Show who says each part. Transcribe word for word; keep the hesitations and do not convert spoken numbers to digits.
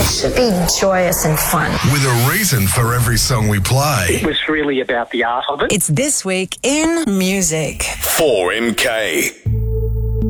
Speaker 1: should be joyous and fun.
Speaker 2: With a reason for every song we play.
Speaker 3: It was really about the art of it.
Speaker 4: It's This Week in Music.
Speaker 5: four M K.